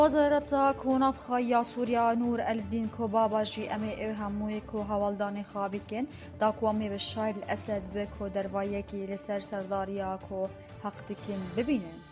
وزارت کۆنافخایی سووریا نور الدین کوبابا جی ئەمێ ئێ هەمووی کۆ هەواڵدانی خابکن داکوامێ بشار الأسد بێ کۆ دەربایەکی لەسەر سەرداریە کۆ حەقتکن ببینن.